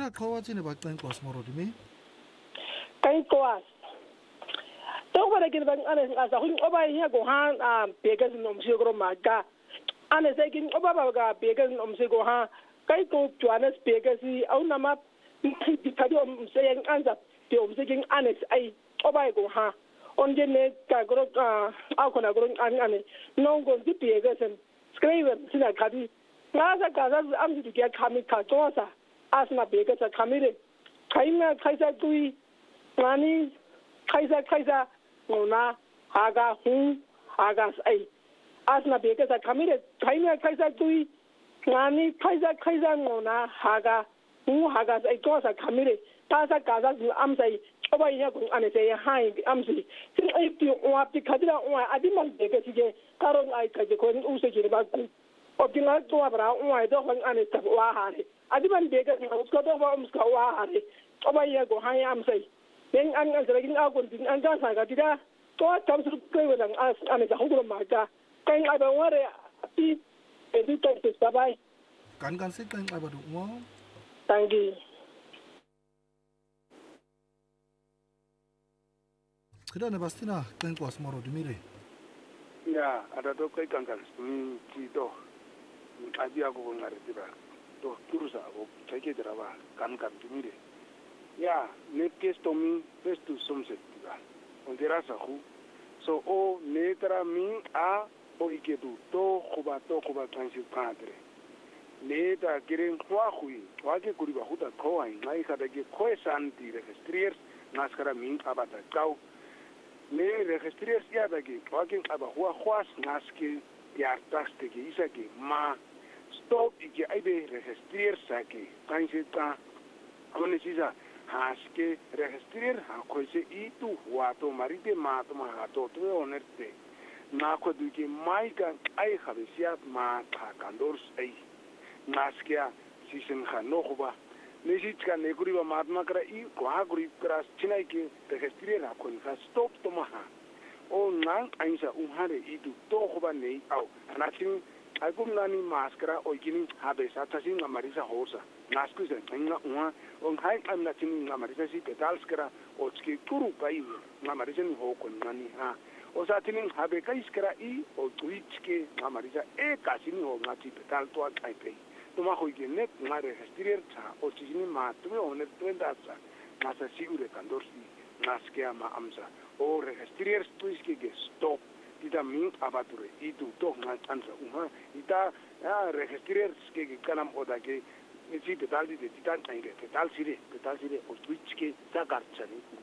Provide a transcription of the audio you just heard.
Bastina Kawatine Bakan Cosmorodimi. Kain Koas. Don't want to get back honest as a wing over here go han beggars and Omsigro Maga. And a second Obaga beggars and Omsigo ha. Kaiko Joannes beggars, Aunama, Picadium saying answer, the Omsiging annex, I Obago ha. On the neck, Alcona growing an no go to beggars and screaming Sinacadi. Nasa Gaza, I'm to get coming Katosa. Asna beggars are committed. Kaina Kaiser Gui, Rani, Kaiser. Mona, Haga, Hagas, Asna Bakers are committed. Kaina Kaiser Dui, Nani, Kaiser, Mona, Haga, Hagas, Gos are committed. Tasa Gazas, Amsay, over here, and say, Hi, Amsi. If you want to cut it out, I didn't take it again. Caron, I cut the coin, usage about Optima to Abra, I don't want any stuff. I didn't take it, I was got over Umskawahari. Over here, go high, Amsay. Then I'm answering out and just like I did. God comes to play with us and it's a whole of my God. Can I don't want to be bye bye. Can say thank you. Thank you. Kida Bastina, thank was more of the Yeah, I don't know. Tito. I be a go on to Turusa or take it rava, can come to me. Yeah, ne kesto mi festu somset on the rasahu. So o netra min a o iketu to kuba transit country. Neta kiren huahui, wake kuriba huta koai, nai kadage koe santi registriers, naskara min abata kau. Ne registriers yadage, waking abahua huas naske yartasteke isake ma. Stop ike aibe registriers sake, transit ka. Amonesisa. Haske registreer hakoise itu wato marite mato mahato to onerte na ko duke maika ai khabesiat ma kandors ai naskia sisen khanoba nesit kan neguriba matma kra I ko aguri kras chinai ke registreer hakon ka stop to maha o nang ainsa unhare itu to khoba nei au natin agum nani maskara o gini habesa tasin amarisa horsa naskuza nga una on hai am na tin ngamarisa si pedalskara o tski turu pai ngamarisa ni ho kon nani ha o sa tin habe kai skara I o twitske ngamarisa e kasini ho ngati pedal to kai pai to ma ho gene ngare registrier ta o tini ma tu oner twendasa nasa sigure kandorsi naske ama amsa o registrier twiske ge stop ita min abature itu to ngantansa uma ita registrier ske kanam odake si pedal di titan tange pedal sire o switch ke sagarchani